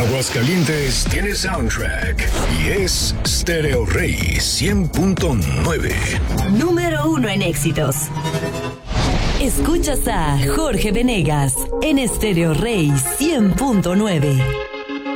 Aguascalientes tiene soundtrack y es Stereo Rey 100.9. Número 1 en éxitos. Escuchas a Jorge Venegas en Stereo Rey 100.9.